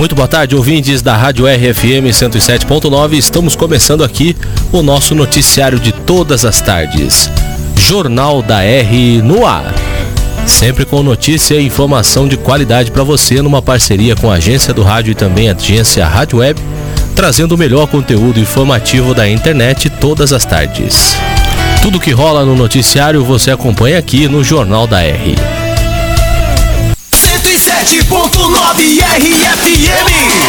Muito boa tarde, ouvintes da Rádio RFM 107.9. Estamos começando aqui o nosso noticiário de todas as tardes. Jornal da R no ar. Sempre com notícia e informação de qualidade para você, numa parceria com a Agência do Rádio e também a Agência Rádio Web, trazendo o melhor conteúdo informativo da internet todas as tardes. Tudo que rola no noticiário você acompanha aqui no Jornal da R. 107.9 RFM.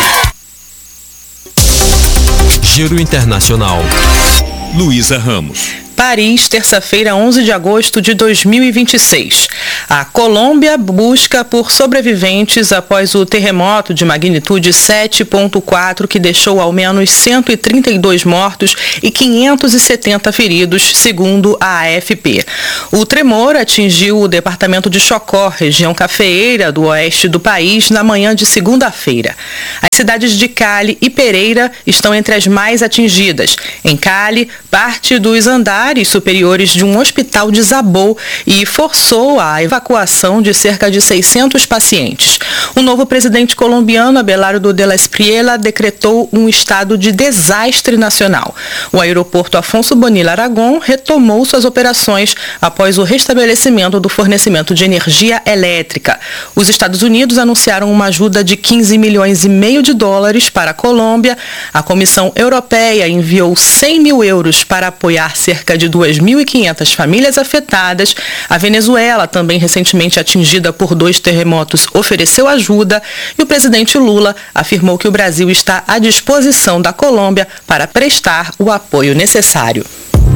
Giro Internacional. Luísa Ramos. Paris, terça-feira, 11 de agosto de 2026. A Colômbia busca por sobreviventes após o terremoto de magnitude 7.4 que deixou ao menos 132 mortos e 570 feridos, segundo a AFP. O tremor atingiu o departamento de Chocó, região cafeeira do oeste do país, na manhã de segunda-feira. As cidades de Cali e Pereira estão entre as mais atingidas. Em Cali, parte dos andares superiores de um hospital desabou e forçou a evacuação de cerca de 600 pacientes. O novo presidente colombiano, Abelardo de la Espriella, decretou um estado de desastre nacional. O aeroporto Afonso Bonilla Aragón retomou suas operações após o restabelecimento do fornecimento de energia elétrica. Os Estados Unidos anunciaram uma ajuda de 15 milhões e meio de dólares para a Colômbia. A Comissão Europeia enviou 100 mil euros para apoiar cerca de 2.500 famílias afetadas. A Venezuela, também recentemente atingida por 2 terremotos, ofereceu ajuda e o presidente Lula afirmou que o Brasil está à disposição da Colômbia para prestar o apoio necessário.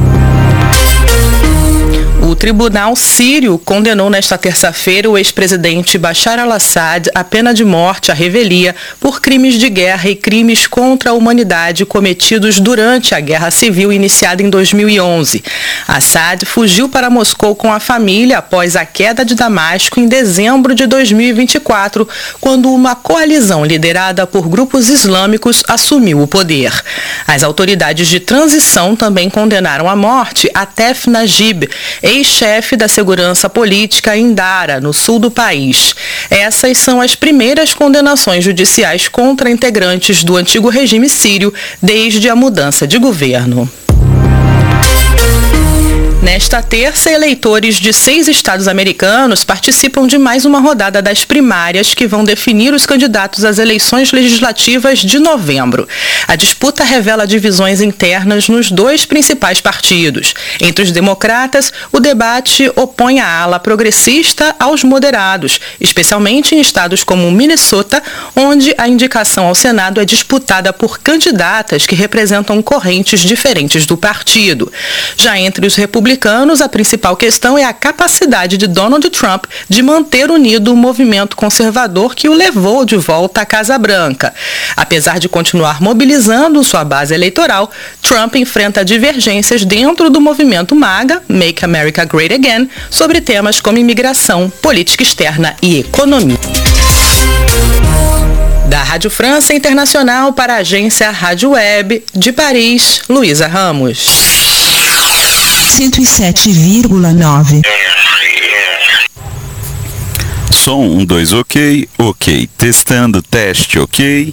O tribunal sírio condenou nesta terça-feira o ex-presidente Bashar al-Assad à pena de morte à revelia por crimes de guerra e crimes contra a humanidade cometidos durante a guerra civil iniciada em 2011. Assad fugiu para Moscou com a família após a queda de Damasco em dezembro de 2024, quando uma coalizão liderada por grupos islâmicos assumiu o poder. As autoridades de transição também condenaram à morte Atef Najib, ex-chefe da segurança política em Dara, no sul do país. Essas são as primeiras condenações judiciais contra integrantes do antigo regime sírio desde a mudança de governo. Nesta terça, eleitores de 6 estados americanos participam de mais uma rodada das primárias que vão definir os candidatos às eleições legislativas de novembro. A disputa revela divisões internas nos 2 principais partidos. Entre os democratas, o debate opõe a ala progressista aos moderados, especialmente em estados como Minnesota, onde a indicação ao Senado é disputada por candidatas que representam correntes diferentes do partido. Já entre os republicanos, a principal questão é a capacidade de Donald Trump de manter unido o movimento conservador que o levou de volta à Casa Branca. Apesar de continuar mobilizando sua base eleitoral, Trump enfrenta divergências dentro do movimento MAGA, Make America Great Again, sobre temas como imigração, política externa e economia. Da Rádio França Internacional para a Agência Rádio Web de Paris, Luísa Ramos. 107,9. Som 1, 2, ok, ok. Testando, teste, ok.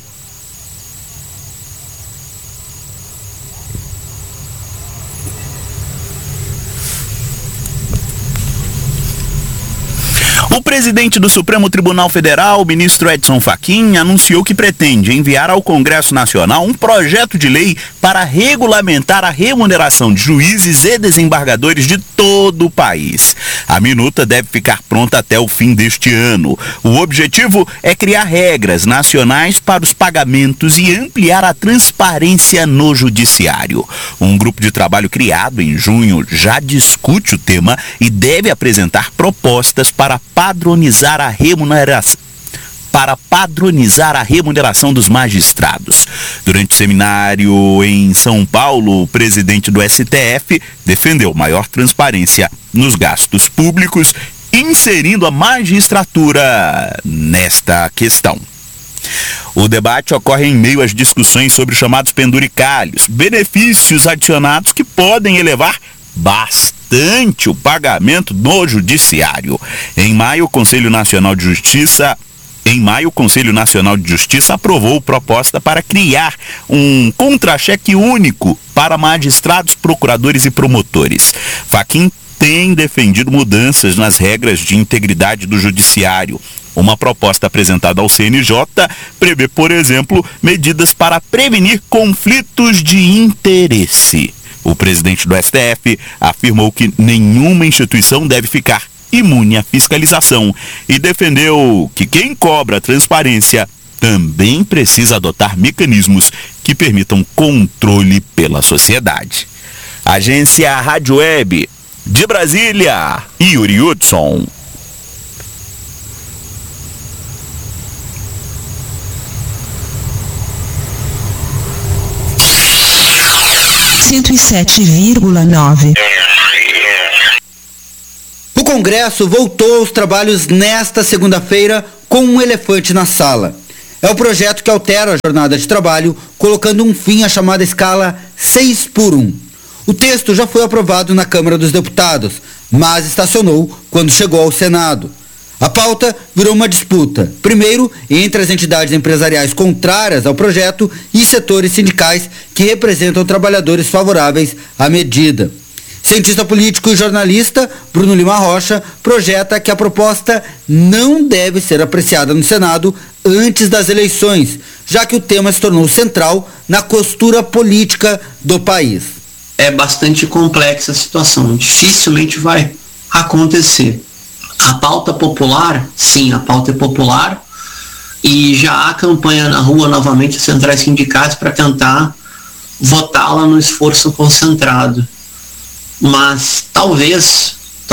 O presidente do Supremo Tribunal Federal, o ministro Edson Fachin, anunciou que pretende enviar ao Congresso Nacional um projeto de lei para regulamentar a remuneração de juízes e desembargadores de todo o país. A minuta deve ficar pronta até o fim deste ano. O objetivo é criar regras nacionais para os pagamentos e ampliar a transparência no judiciário. Um grupo de trabalho criado em junho já discute o tema e deve apresentar propostas para padronizar a remuneração dos magistrados. Durante o seminário em São Paulo, o presidente do STF defendeu maior transparência nos gastos públicos, inserindo a magistratura nesta questão. O debate ocorre em meio às discussões sobre os chamados penduricalhos, benefícios adicionados que podem elevar bastante o pagamento no judiciário. Em maio, o Conselho Nacional de Justiça Em maio, o Conselho Nacional de Justiça aprovou proposta para criar um contra-cheque único para magistrados, procuradores e promotores. Fachin tem defendido mudanças nas regras de integridade do judiciário. Uma proposta apresentada ao CNJ prevê, por exemplo, medidas para prevenir conflitos de interesse. O presidente do STF afirmou que nenhuma instituição deve ficar imune à fiscalização e defendeu que quem cobra transparência também precisa adotar mecanismos que permitam controle pela sociedade. Agência Rádio Web de Brasília, Yuri Hudson. O Congresso voltou aos trabalhos nesta segunda-feira com um elefante na sala. É o projeto que altera a jornada de trabalho, colocando um fim à chamada escala 6x1. O texto já foi aprovado na Câmara dos Deputados, mas estacionou quando chegou ao Senado. A pauta virou uma disputa, primeiro entre as entidades empresariais contrárias ao projeto e setores sindicais que representam trabalhadores favoráveis à medida. Cientista político e jornalista Bruno Lima Rocha projeta que a proposta não deve ser apreciada no Senado antes das eleições, já que o tema se tornou central na costura política do país. É bastante complexa a situação, dificilmente vai acontecer. A pauta popular, sim, a pauta é popular e já há campanha na rua novamente, centrais sindicais, para tentar votá-la no esforço concentrado. Mas talvez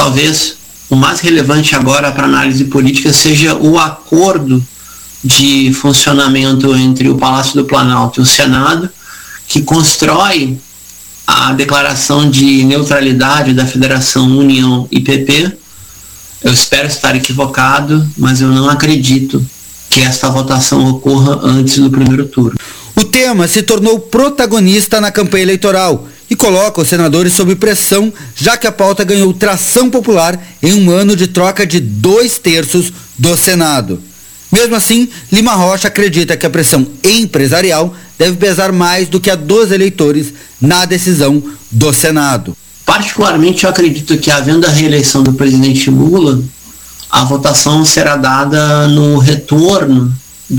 o mais relevante agora para análise política seja o acordo de funcionamento entre o Palácio do Planalto e o Senado, que constrói a declaração de neutralidade da Federação União e PP. Eu espero estar equivocado, mas eu não acredito que esta votação ocorra antes do primeiro turno. O tema se tornou protagonista na campanha eleitoral e coloca os senadores sob pressão, já que a pauta ganhou tração popular em um ano de troca de 2/3 do Senado. Mesmo assim, Lima Rocha acredita que a pressão empresarial deve pesar mais do que a dos eleitores na decisão do Senado. Particularmente, eu acredito que, havendo a reeleição do presidente Lula, a votação será dada no retorno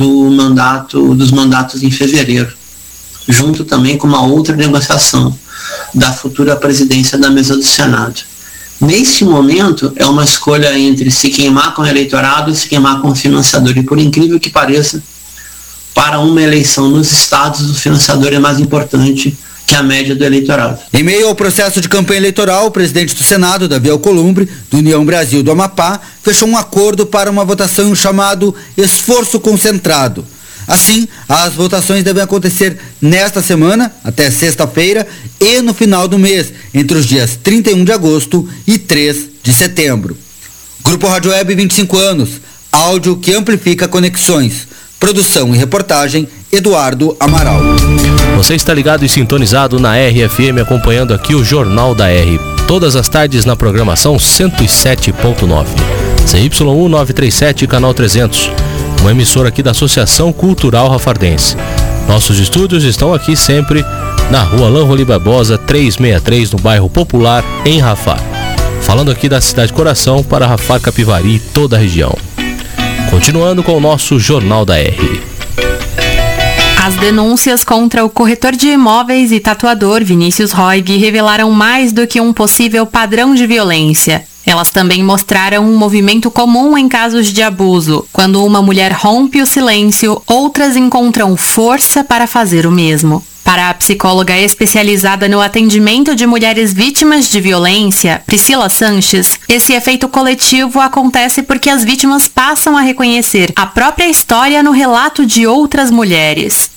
dos mandatos em fevereiro, junto também com uma outra negociação da futura presidência da mesa do Senado. Nesse momento, é uma escolha entre se queimar com o eleitorado ou se queimar com o financiador. E, por incrível que pareça, para uma eleição nos estados, o financiador é mais importante que a média do eleitorado. Em meio ao processo de campanha eleitoral, o presidente do Senado, Davi Alcolumbre, do União Brasil do Amapá, fechou um acordo para uma votação chamado esforço concentrado. Assim, as votações devem acontecer nesta semana, até sexta-feira, e no final do mês, entre os dias 31 de agosto e 3 de setembro. Grupo Rádio Web, 25 anos, áudio que amplifica conexões. Produção e reportagem, Eduardo Amaral. Você está ligado e sintonizado na RFM, acompanhando aqui o Jornal da R. Todas as tardes na programação 107.9. CY1 937, canal 300. Uma emissora aqui da Associação Cultural Rafardense. Nossos estúdios estão aqui sempre na rua Lanroli Barbosa, 363, no bairro Popular, em Rafar. Falando aqui da cidade Coração para Rafar, Capivari e toda a região. Continuando com o nosso Jornal da R. As denúncias contra o corretor de imóveis e tatuador Vinícius Roig revelaram mais do que um possível padrão de violência. Elas também mostraram um movimento comum em casos de abuso. Quando uma mulher rompe o silêncio, outras encontram força para fazer o mesmo. Para a psicóloga especializada no atendimento de mulheres vítimas de violência, Priscila Sanches, esse efeito coletivo acontece porque as vítimas passam a reconhecer a própria história no relato de outras mulheres.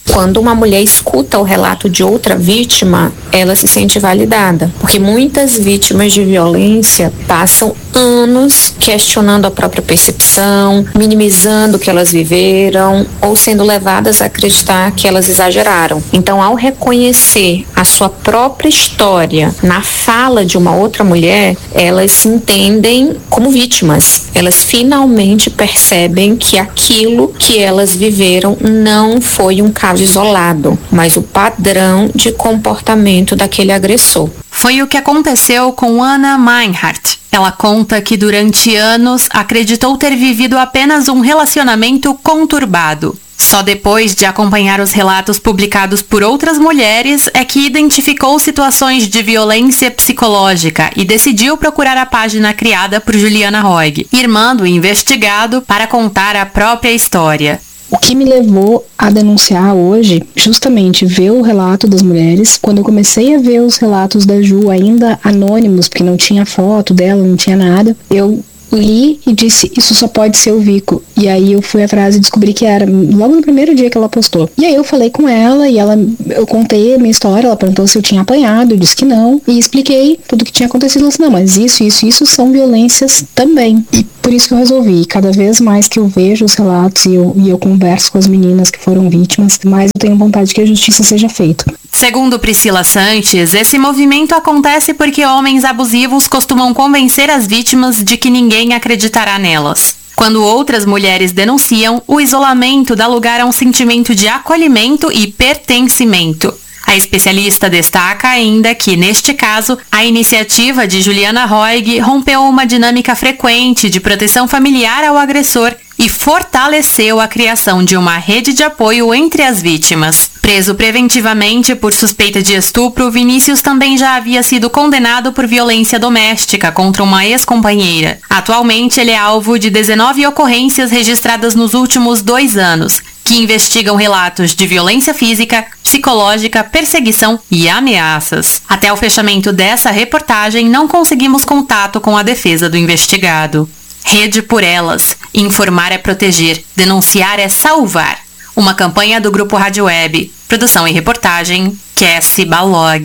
Quando uma mulher escuta o relato de outra vítima, ela se sente validada, porque muitas vítimas de violência passam anos questionando a própria percepção, minimizando o que elas viveram ou sendo levadas a acreditar que elas exageraram. Então, ao reconhecer a sua própria história na fala de uma outra mulher, elas se entendem como vítimas. Elas finalmente percebem que aquilo que elas viveram não foi um caso isolado, mas o padrão de comportamento daquele agressor. Foi o que aconteceu com Anna Meinhardt. Ela conta que durante anos acreditou ter vivido apenas um relacionamento conturbado. Só depois de acompanhar os relatos publicados por outras mulheres é que identificou situações de violência psicológica e decidiu procurar a página criada por Juliana Roig, irmã do investigado, para contar a própria história. O que me levou a denunciar hoje, justamente ver o relato das mulheres, quando eu comecei a ver os relatos da Ju ainda anônimos, porque não tinha foto dela, não tinha nada, eu li e disse, isso só pode ser o Vico. E aí eu fui atrás e descobri que era logo no primeiro dia que ela postou. E aí eu falei com ela e eu contei a minha história, ela perguntou se eu tinha apanhado, eu disse que não, e expliquei tudo o que tinha acontecido. Ela disse, não, mas isso são violências também. E por isso que eu resolvi, cada vez mais que eu vejo os relatos e eu converso com as meninas que foram vítimas, mais eu tenho vontade que a justiça seja feita. Segundo Priscila Sanches, esse movimento acontece porque homens abusivos costumam convencer as vítimas de que ninguém acreditará nelas. Quando outras mulheres denunciam, o isolamento dá lugar a um sentimento de acolhimento e pertencimento. A especialista destaca ainda que, neste caso, a iniciativa de Juliana Roig rompeu uma dinâmica frequente de proteção familiar ao agressor e fortaleceu a criação de uma rede de apoio entre as vítimas. Preso preventivamente por suspeita de estupro, Vinícius também já havia sido condenado por violência doméstica contra uma ex-companheira. Atualmente, ele é alvo de 19 ocorrências registradas nos últimos 2 anos, que investigam relatos de violência física, psicológica, perseguição e ameaças. Até o fechamento dessa reportagem, não conseguimos contato com a defesa do investigado. Rede por Elas. Informar é proteger. Denunciar é salvar. Uma campanha do Grupo Rádio Web. Produção e reportagem, Cassie Balog.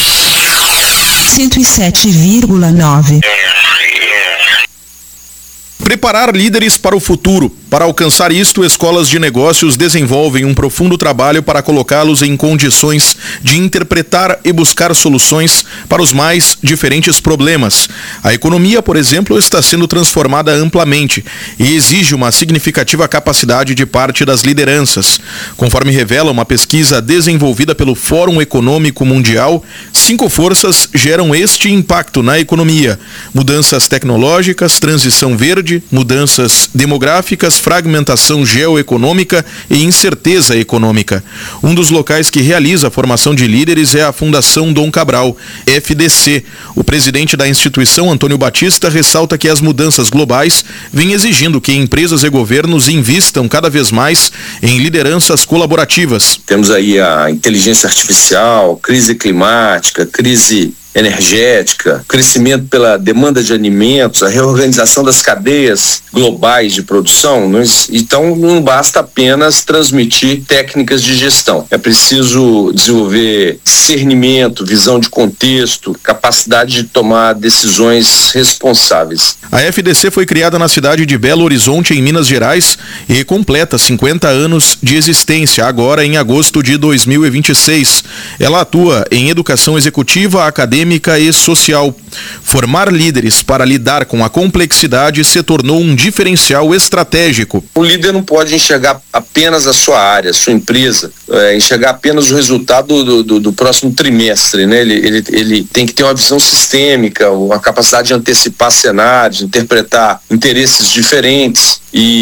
107,9. Preparar líderes para o futuro. Para alcançar isto, escolas de negócios desenvolvem um profundo trabalho para colocá-los em condições de interpretar e buscar soluções para os mais diferentes problemas. A economia, por exemplo, está sendo transformada amplamente e exige uma significativa capacidade de parte das lideranças. Conforme revela uma pesquisa desenvolvida pelo Fórum Econômico Mundial, 5 forças geram este impacto na economia: mudanças tecnológicas, transição verde, mudanças demográficas, fragmentação geoeconômica e incerteza econômica. Um dos locais que realiza a formação de líderes é a Fundação Dom Cabral, FDC. O presidente da instituição, Antônio Batista, ressalta que as mudanças globais vêm exigindo que empresas e governos invistam cada vez mais em lideranças colaborativas. Temos aí a inteligência artificial, crise climática, crise energética, crescimento pela demanda de alimentos, a reorganização das cadeias globais de produção. Então não basta apenas transmitir técnicas de gestão. É preciso desenvolver discernimento, visão de contexto, capacidade de tomar decisões responsáveis. A FDC foi criada na cidade de Belo Horizonte, em Minas Gerais, e completa 50 anos de existência, agora em agosto de 2026. Ela atua em educação executiva, acadêmica e social. Formar líderes para lidar com a complexidade se tornou um diferencial estratégico. O líder não pode enxergar apenas a sua área, a sua empresa, enxergar apenas o resultado do próximo trimestre, né? Ele tem que ter uma visão sistêmica, uma capacidade de antecipar cenários, interpretar interesses diferentes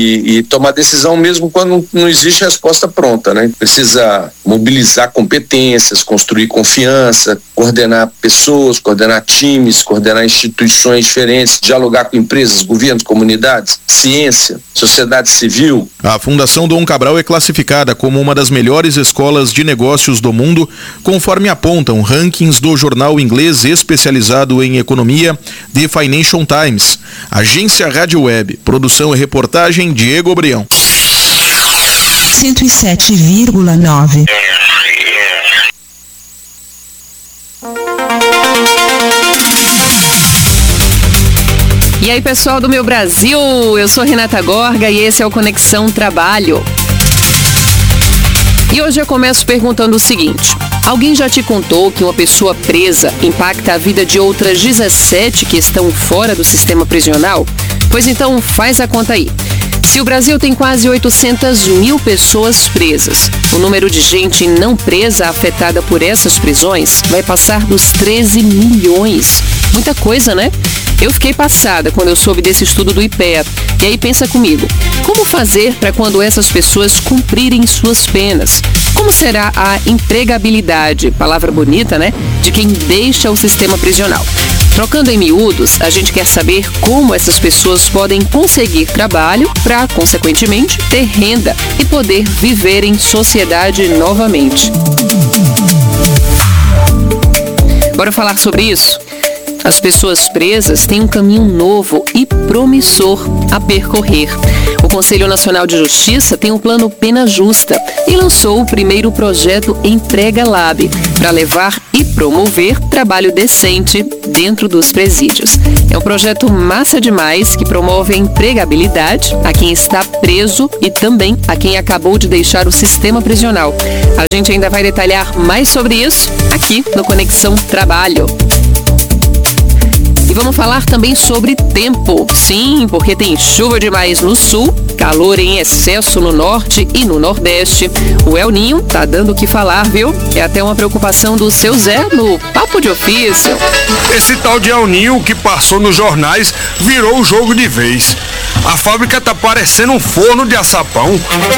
e tomar decisão mesmo quando não existe resposta pronta, né? Precisa mobilizar competências, construir confiança, coordenar pessoas, coordenar times, coordenar instituições diferentes, dialogar com empresas, governos, comunidades, ciência, sociedade civil. A Fundação Dom Cabral é classificada como uma das melhores escolas de negócios do mundo, conforme apontam rankings do jornal inglês especializado em economia, The Financial Times. Agência Rádio Web, produção e reportagem Diego Brião. 107,9. E aí, pessoal do meu Brasil, eu sou Renata Gorga e esse é o Conexão Trabalho. E hoje eu começo perguntando o seguinte: alguém já te contou que uma pessoa presa impacta a vida de outras 17 que estão fora do sistema prisional? Pois então, faz a conta aí. Se o Brasil tem quase 800 mil pessoas presas, o número de gente não presa afetada por essas prisões vai passar dos 13 milhões. Muita coisa, né? Eu fiquei passada quando eu soube desse estudo do IPEA. E aí pensa comigo, como fazer para quando essas pessoas cumprirem suas penas? Como será a empregabilidade, palavra bonita, né, de quem deixa o sistema prisional? Trocando em miúdos, a gente quer saber como essas pessoas podem conseguir trabalho para, consequentemente, ter renda e poder viver em sociedade novamente. Bora falar sobre isso? As pessoas presas têm um caminho novo e promissor a percorrer. O Conselho Nacional de Justiça tem um plano Pena Justa e lançou o primeiro projeto Emprega Lab para levar e promover trabalho decente dentro dos presídios. É um projeto massa demais que promove a empregabilidade a quem está preso e também a quem acabou de deixar o sistema prisional. A gente ainda vai detalhar mais sobre isso aqui no Conexão Trabalho. E vamos falar também sobre tempo. Sim, porque tem chuva demais no sul, calor em excesso no norte e no nordeste. O El Ninho tá dando o que falar, viu? É até uma preocupação do seu Zé no Papo de Ofício. Esse tal de El Ninho que passou nos jornais virou o jogo de vez. A fábrica tá parecendo um forno de açapão.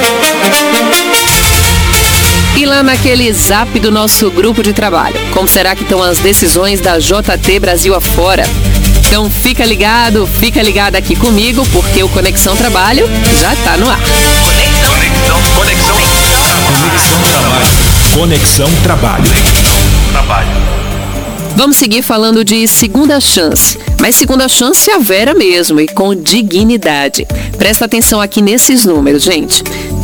E lá naquele zap do nosso grupo de trabalho, como será que estão as decisões da JT Brasil afora? Então fica ligado aqui comigo, porque o Conexão Trabalho já tá no ar. Conexão Trabalho. Vamos seguir falando de segunda chance, mas segunda chance a vera mesmo e com dignidade. Presta atenção aqui nesses números, gente.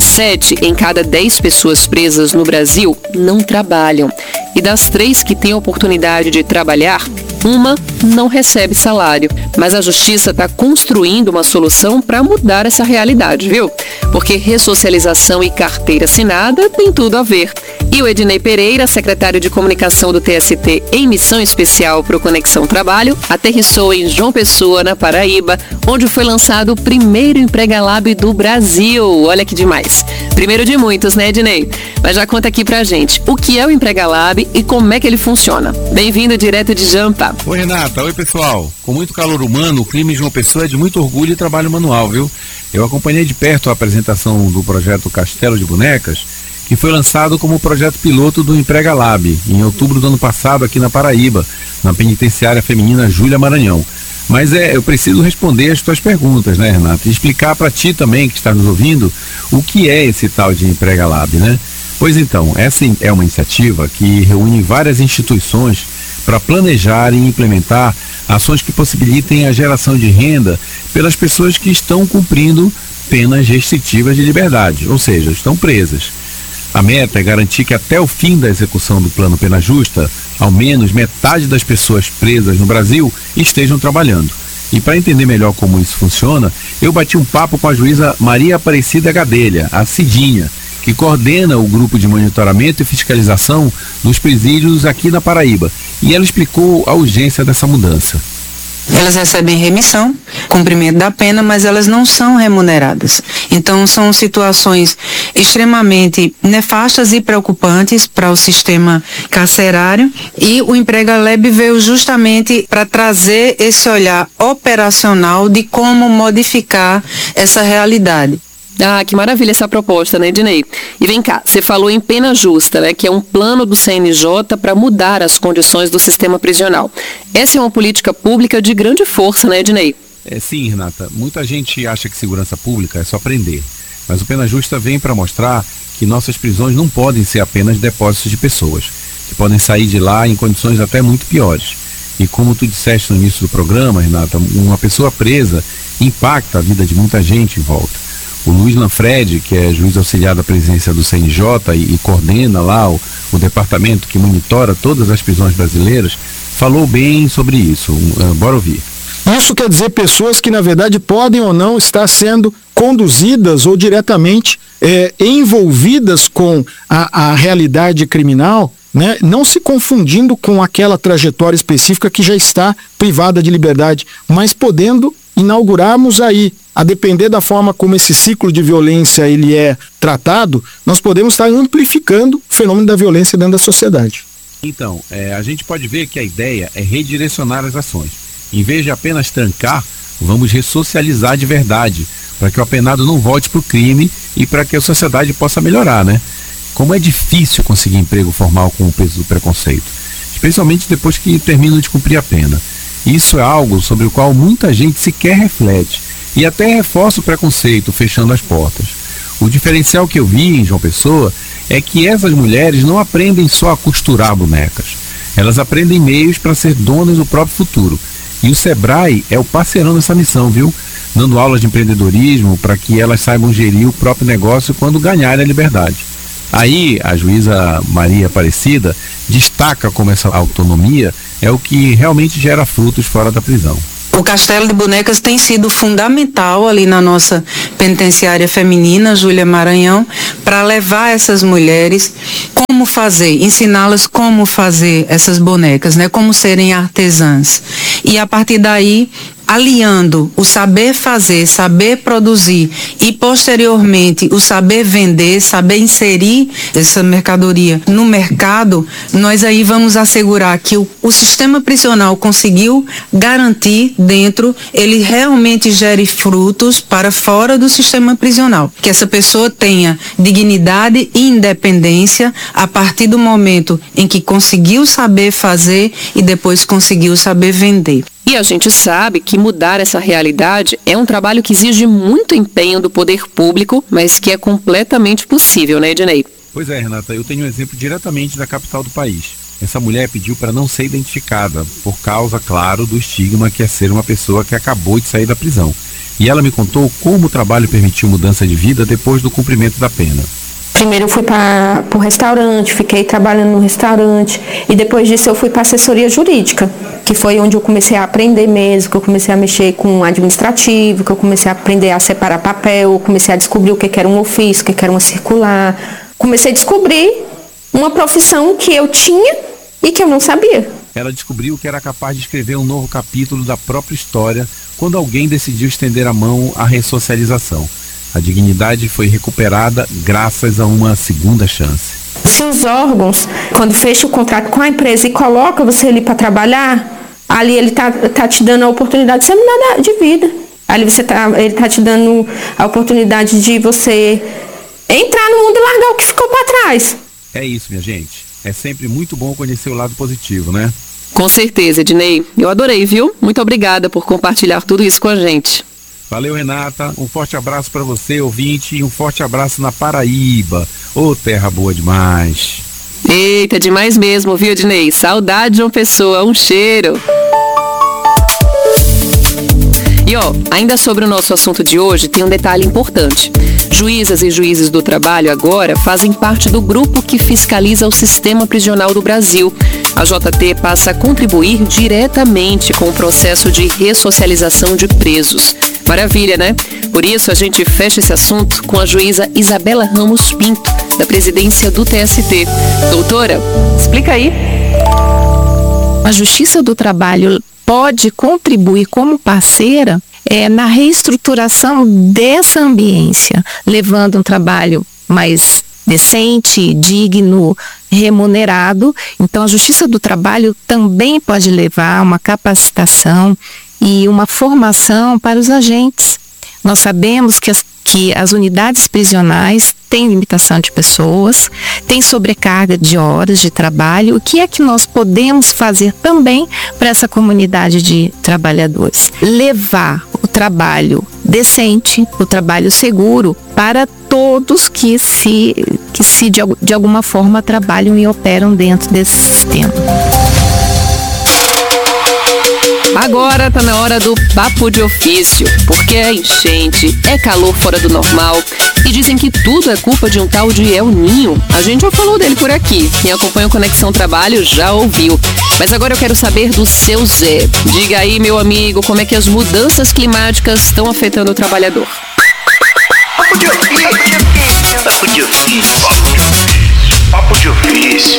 7 em cada 10 pessoas presas no Brasil não trabalham. E das 3 que têm a oportunidade de trabalhar, uma não recebe salário. Mas a Justiça está construindo uma solução para mudar essa realidade, viu? Porque ressocialização e carteira assinada tem tudo a ver. E o Ednei Pereira, secretário de Comunicação do TST em missão especial para o Conexão Trabalho, aterrissou em João Pessoa, na Paraíba, onde foi lançado o primeiro Emprega Lab do Brasil. Olha que demais. Primeiro de muitos, né, Ednei? Mas já conta aqui pra gente o que é o Emprega Lab e como é que ele funciona. Bem-vindo direto de Jampa. Oi, Renata. Oi, pessoal. Com muito calor humano, o clima em João Pessoa é de muito orgulho e trabalho manual, viu? Eu acompanhei de perto a apresentação do projeto Castelo de Bonecas, que foi lançado como projeto piloto do Emprega Lab, em outubro do ano passado, aqui na Paraíba, na penitenciária feminina Júlia Maranhão. Mas eu preciso responder as tuas perguntas, né, Renata? E explicar para ti também, que está nos ouvindo, o que é esse tal de Emprega Lab, né? Pois então, essa é uma iniciativa que reúne várias instituições para planejar e implementar ações que possibilitem a geração de renda pelas pessoas que estão cumprindo penas restritivas de liberdade, ou seja, estão presas. A meta é garantir que até o fim da execução do Plano Pena Justa, ao menos metade das pessoas presas no Brasil estejam trabalhando. E para entender melhor como isso funciona, eu bati um papo com a juíza Maria Aparecida Gadelha, a Cidinha, que coordena o grupo de monitoramento e fiscalização dos presídios aqui na Paraíba. E ela explicou a urgência dessa mudança. Elas recebem remissão, cumprimento da pena, mas elas não são remuneradas. Então são situações extremamente nefastas e preocupantes para o sistema carcerário, e o Emprega Lab veio justamente para trazer esse olhar operacional de como modificar essa realidade. Ah, que maravilha essa proposta, né, Ednei? E vem cá, você falou em Pena Justa, né, que é um plano do CNJ para mudar as condições do sistema prisional. Essa é uma política pública de grande força, né, Ednei? Sim, Renata. Muita gente acha que segurança pública é só prender. Mas o Pena Justa vem para mostrar que nossas prisões não podem ser apenas depósitos de pessoas, que podem sair de lá em condições até muito piores. E como tu disseste no início do programa, Renata, uma pessoa presa impacta a vida de muita gente em volta. O Luiz Lanfredi, que é juiz auxiliar da presidência do CNJ e coordena lá o departamento que monitora todas as prisões brasileiras, falou bem sobre isso. Bora ouvir. Isso quer dizer pessoas que, na verdade, podem ou não estar sendo conduzidas ou diretamente envolvidas com a realidade criminal, né? Não se confundindo com aquela trajetória específica que já está privada de liberdade, mas podendo inaugurarmos aí, a depender da forma como esse ciclo de violência ele é tratado, nós podemos estar amplificando o fenômeno da violência dentro da sociedade. Então, a gente pode ver que a ideia é redirecionar as ações. Em vez de apenas trancar, vamos ressocializar de verdade, para que o apenado não volte para o crime e para que a sociedade possa melhorar, né? Como é difícil conseguir emprego formal com o peso do preconceito, especialmente depois que terminam de cumprir a pena. Isso é algo sobre o qual muita gente sequer reflete e até reforça o preconceito, fechando as portas. O diferencial que eu vi em João Pessoa é que essas mulheres não aprendem só a costurar bonecas. Elas aprendem meios para ser donas do próprio futuro. E o Sebrae é o parceirão nessa missão, viu? Dando aulas de empreendedorismo para que elas saibam gerir o próprio negócio quando ganharem a liberdade. Aí, a juíza Maria Aparecida destaca como essa autonomia é o que realmente gera frutos fora da prisão. O Castelo de Bonecas tem sido fundamental ali na nossa penitenciária feminina, Júlia Maranhão, para levar essas mulheres como fazer, ensiná-las como fazer essas bonecas, né? Como serem artesãs. E a partir daí, aliando o saber fazer, saber produzir e posteriormente o saber vender, saber inserir essa mercadoria no mercado, nós aí vamos assegurar que o sistema prisional conseguiu garantir dentro, ele realmente gere frutos para fora do sistema prisional. Que essa pessoa tenha dignidade e independência a partir do momento em que conseguiu saber fazer e depois conseguiu saber vender. E a gente sabe que mudar essa realidade é um trabalho que exige muito empenho do poder público, mas que é completamente possível, né, Ednei? Pois é, Renata, eu tenho um exemplo diretamente da capital do país. Essa mulher pediu para não ser identificada, por causa, claro, do estigma que é ser uma pessoa que acabou de sair da prisão. E ela me contou como o trabalho permitiu mudança de vida depois do cumprimento da pena. Primeiro eu fui para o restaurante, fiquei trabalhando no restaurante e depois disso eu fui para a assessoria jurídica, que foi onde eu comecei a aprender mesmo, que eu comecei a mexer com administrativo, que eu comecei a aprender a separar papel, comecei a descobrir o que era um ofício, o que era uma circular. Comecei a descobrir uma profissão que eu tinha e que eu não sabia. Ela descobriu que era capaz de escrever um novo capítulo da própria história quando alguém decidiu estender a mão à ressocialização. A dignidade foi recuperada graças a uma segunda chance. Se os órgãos, quando fecha o contrato com a empresa e coloca você ali para trabalhar, ali ele tá te dando a oportunidade de você mudar de vida. Ali ele tá te dando a oportunidade de você entrar no mundo e largar o que ficou para trás. É isso, minha gente. É sempre muito bom conhecer o lado positivo, né? Com certeza, Ednei. Eu adorei, viu? Muito obrigada por compartilhar tudo isso com a gente. Valeu, Renata. Um forte abraço para você, ouvinte, e um forte abraço na Paraíba. Ô, terra boa demais. Eita, demais mesmo, viu, Ednei? Saudade de uma pessoa, um cheiro. E ó, ainda sobre o nosso assunto de hoje, tem um detalhe importante. Juízas e juízes do trabalho agora fazem parte do grupo que fiscaliza o sistema prisional do Brasil. A JT passa a contribuir diretamente com o processo de ressocialização de presos. Maravilha, né? Por isso a gente fecha esse assunto com a juíza Isabela Ramos Pinto, da presidência do TST. Doutora, explica aí. A Justiça do Trabalho pode contribuir como parceira na reestruturação dessa ambiência, levando um trabalho mais decente, digno, remunerado. Então, a Justiça do Trabalho também pode levar uma capacitação e uma formação para os agentes. Nós sabemos que as unidades prisionais têm limitação de pessoas, têm sobrecarga de horas de trabalho. O que é que nós podemos fazer também para essa comunidade de trabalhadores? Levar o trabalho decente, o trabalho seguro para todos que de alguma forma trabalham e operam dentro desse sistema. Agora tá na hora do papo de ofício, porque é enchente, é calor fora do normal e dizem que tudo é culpa de um tal de El Ninho. A gente já falou dele por aqui, quem acompanha o Conexão Trabalho já ouviu. Mas agora eu quero saber do seu Zé. Diga aí, meu amigo, como é que as mudanças climáticas estão afetando o trabalhador. Papo de ofício. Papo de ofício. Papo de ofício.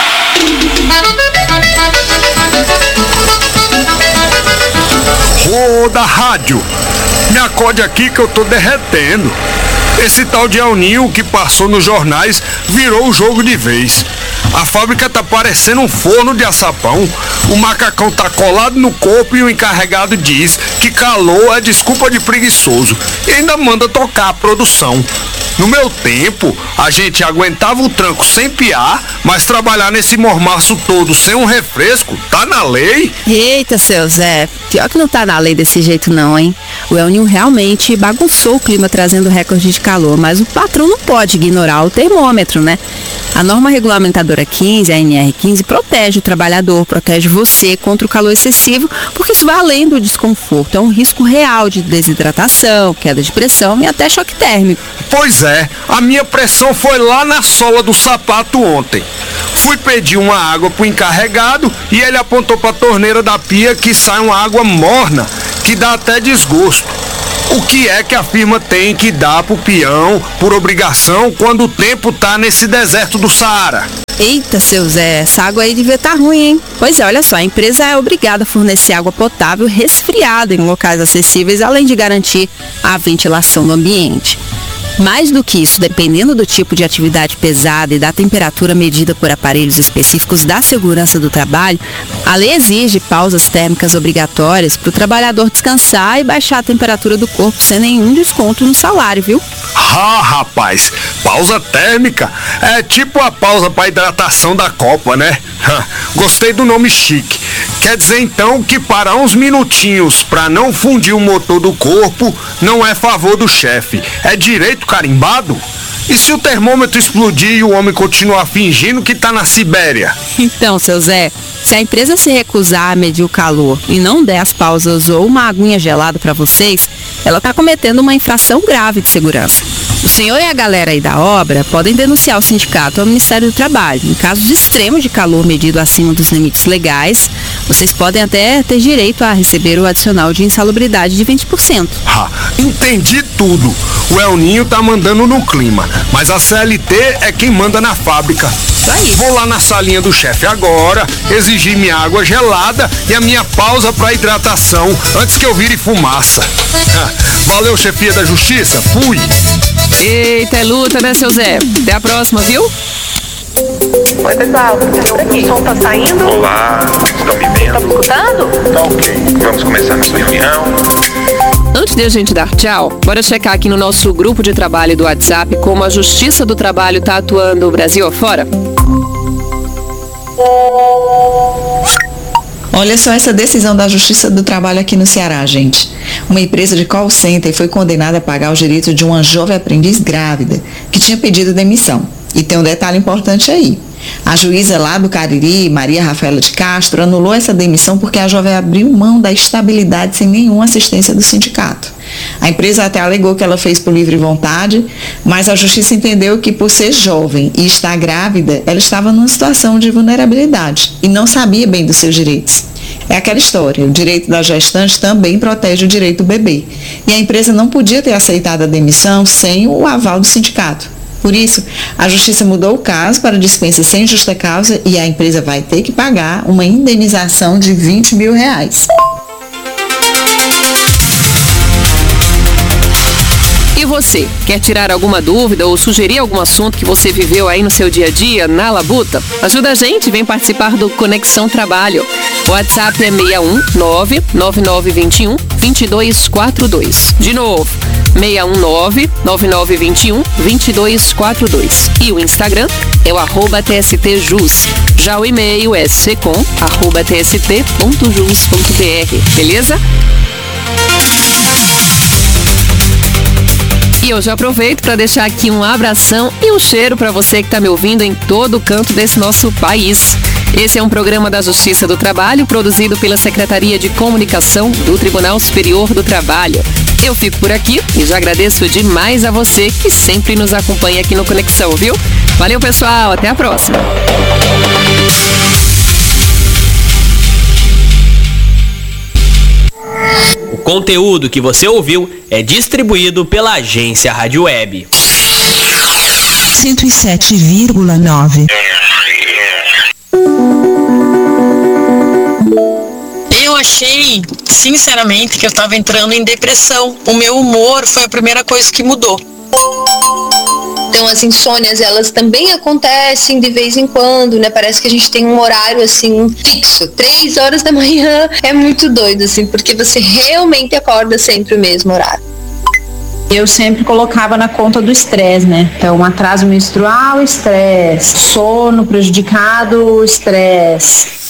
Roda rádio, me acorde aqui que eu tô derretendo. Esse tal de El Ninho que passou nos jornais virou o jogo de vez. A fábrica tá parecendo um forno de açapão. O macacão tá colado no corpo e o encarregado diz que calor é desculpa de preguiçoso e ainda manda tocar a produção. No meu tempo, a gente aguentava o tranco sem piar, mas trabalhar nesse mormaço todo sem um refresco, tá na lei? Eita, seu Zé, pior que não tá na lei desse jeito não, hein? O El Ninho realmente bagunçou o clima trazendo recorde de calor, mas o patrão não pode ignorar o termômetro, né? A norma regulamentadora 15, a NR15, protege o trabalhador, protege você contra o calor excessivo, porque isso vai além do desconforto. É um risco real de desidratação, queda de pressão e até choque térmico. Pois é, a minha pressão foi lá na sola do sapato ontem. Fui pedir uma água pro encarregado e ele apontou pra torneira da pia que sai uma água morna, que dá até desgosto. O que é que a firma tem que dar pro peão por obrigação quando o tempo tá nesse deserto do Saara? Eita, seu Zé, essa água aí devia estar ruim, hein? Pois é, olha só, a empresa é obrigada a fornecer água potável resfriada em locais acessíveis, além de garantir a ventilação do ambiente. Mais do que isso, dependendo do tipo de atividade pesada e da temperatura medida por aparelhos específicos da segurança do trabalho, a lei exige pausas térmicas obrigatórias para o trabalhador descansar e baixar a temperatura do corpo sem nenhum desconto no salário, viu? Ah, rapaz, pausa térmica é tipo a pausa para hidratação da Copa, né? Gostei do nome chique. Quer dizer então que parar uns minutinhos para não fundir o motor do corpo não é favor do chefe, é direito carimbado? E se o termômetro explodir e o homem continuar fingindo que tá na Sibéria? Então, seu Zé, se a empresa se recusar a medir o calor e não der as pausas ou uma aguinha gelada para vocês, ela tá cometendo uma infração grave de segurança. O senhor e a galera aí da obra podem denunciar o sindicato ao Ministério do Trabalho. Em caso de extremo de calor medido acima dos limites legais, vocês podem até ter direito a receber o adicional de insalubridade de 20%. Entendi tudo. O El Ninho tá mandando no clima, mas a CLT é quem manda na fábrica. Vou lá na salinha do chefe agora, exigir minha água gelada e a minha pausa para hidratação antes que eu vire fumaça. Valeu, chefia da justiça, fui! Eita, é luta, né, seu Zé? Até a próxima, viu? Oi, pessoal, o som tá saindo? Olá, estão me vendo? Tá me escutando? Tá ok, vamos começar nossa reunião. Antes de a gente dar tchau, bora checar aqui no nosso grupo de trabalho do WhatsApp como a Justiça do Trabalho tá atuando no Brasil afora. Olha só essa decisão da Justiça do Trabalho aqui no Ceará, gente. Uma empresa de call center foi condenada a pagar os direitos de uma jovem aprendiz grávida que tinha pedido demissão. E tem um detalhe importante aí. A juíza lá do Cariri, Maria Rafaela de Castro, anulou essa demissão porque a jovem abriu mão da estabilidade sem nenhuma assistência do sindicato. A empresa até alegou que ela fez por livre vontade, mas a justiça entendeu que por ser jovem e estar grávida, ela estava numa situação de vulnerabilidade e não sabia bem dos seus direitos. É aquela história, o direito da gestante também protege o direito do bebê. E a empresa não podia ter aceitado a demissão sem o aval do sindicato. Por isso, a justiça mudou o caso para dispensa sem justa causa e a empresa vai ter que pagar uma indenização de R$20 mil. E você, quer tirar alguma dúvida ou sugerir algum assunto que você viveu aí no seu dia a dia, na labuta? Ajuda a gente, vem participar do Conexão Trabalho. O WhatsApp é 619-9921-2242. De novo, 619-9921-2242. E o Instagram é o @tstjus. Já o e-mail é secom@tst.jus.br. Beleza? E eu já aproveito para deixar aqui um abração e um cheiro para você que está me ouvindo em todo canto desse nosso país. Esse é um programa da Justiça do Trabalho, produzido pela Secretaria de Comunicação do Tribunal Superior do Trabalho. Eu fico por aqui e já agradeço demais a você que sempre nos acompanha aqui no Conexão, viu? Valeu, pessoal. Até a próxima. O conteúdo que você ouviu é distribuído pela agência Rádio Web 107,9. Eu achei, sinceramente, que eu estava entrando em depressão. O meu humor foi a primeira coisa que mudou. Então as insônias, elas também acontecem de vez em quando, né? Parece que a gente tem um horário, assim, fixo. 3 horas da manhã é muito doido, assim, porque você realmente acorda sempre o mesmo horário. Eu sempre colocava na conta do estresse, né? Então, atraso menstrual, estresse. Sono prejudicado, estresse.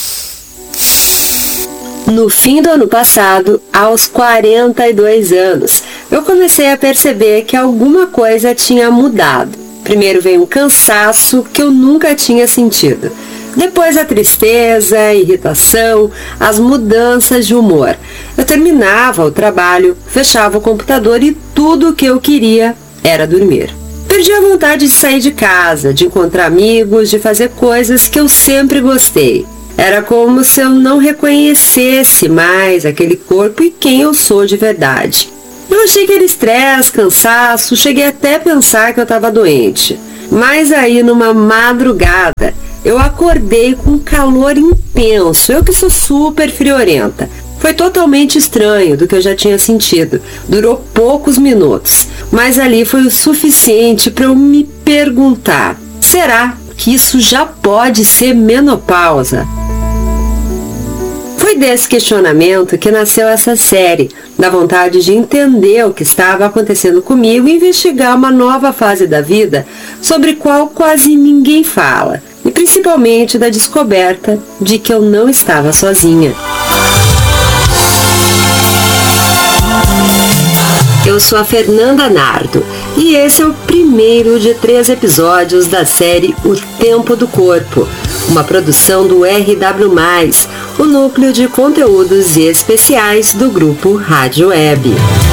No fim do ano passado, aos 42 anos, eu comecei a perceber que alguma coisa tinha mudado. Primeiro veio um cansaço que eu nunca tinha sentido. Depois a tristeza, a irritação, as mudanças de humor. Eu terminava o trabalho, fechava o computador e tudo o que eu queria era dormir. Perdi a vontade de sair de casa, de encontrar amigos, de fazer coisas que eu sempre gostei. Era como se eu não reconhecesse mais aquele corpo e quem eu sou de verdade. Eu achei que era estresse, cansaço, cheguei até a pensar que eu estava doente. Mas aí, numa madrugada, eu acordei com um calor intenso, eu que sou super friorenta. Foi totalmente estranho do que eu já tinha sentido. Durou poucos minutos, mas ali foi o suficiente para eu me perguntar: será que isso já pode ser menopausa? Foi desse questionamento que nasceu essa série, da vontade de entender o que estava acontecendo comigo e investigar uma nova fase da vida sobre qual quase ninguém fala, e principalmente da descoberta de que eu não estava sozinha. Eu sou a Fernanda Nardo e esse é o primeiro de 3 episódios da série O Tempo do Corpo, uma produção do RW+, o núcleo de conteúdos especiais do grupo Rádio Web.